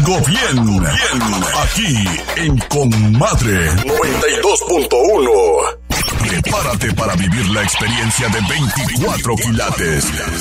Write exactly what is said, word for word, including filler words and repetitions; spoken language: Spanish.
algo bien, bien, aquí en Comadre noventa y dos punto uno. Prepárate para vivir la experiencia de veinticuatro quilates.